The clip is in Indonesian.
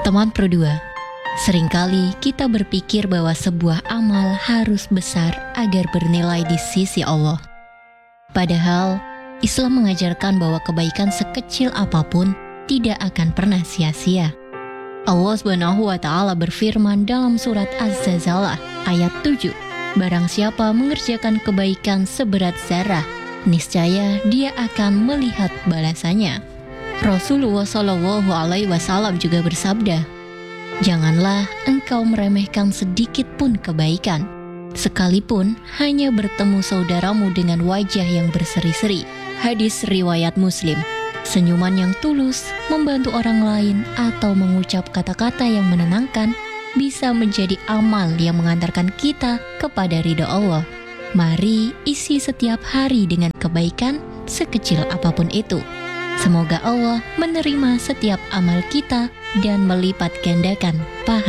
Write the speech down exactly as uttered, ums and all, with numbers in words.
Teman Pro dua, seringkali kita berpikir bahwa sebuah amal harus besar agar bernilai di sisi Allah. Padahal, Islam mengajarkan bahwa kebaikan sekecil apapun tidak akan pernah sia-sia. Allah Subhanahu wa Ta'ala berfirman dalam surat Az-Zalzalah ayat tujuh, "Barang siapa mengerjakan kebaikan seberat zarah, niscaya dia akan melihat balasannya." Rasulullah Shallallahu Alaihi Wasallam juga bersabda, "Janganlah engkau meremehkan sedikit pun kebaikan, sekalipun hanya bertemu saudaramu dengan wajah yang berseri-seri." Hadis riwayat Muslim. Senyuman yang tulus, membantu orang lain, atau mengucap kata-kata yang menenangkan bisa menjadi amal yang mengantarkan kita kepada ridha Allah. Mari isi setiap hari dengan kebaikan sekecil apapun itu. Semoga Allah menerima setiap amal kita dan melipat gandakan pahala.